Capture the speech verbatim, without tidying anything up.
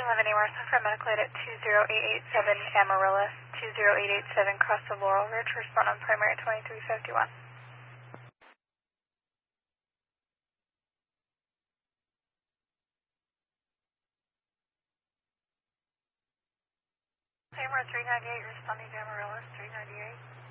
eleven Martha from Medical Aid at two zero eight eight seven Amaryllis, two zero eight eight seven across the Laurel Ridge, respond on primary twenty-three fifty-one. Amar three ninety-eight responding to Amaryllis three ninety-eight.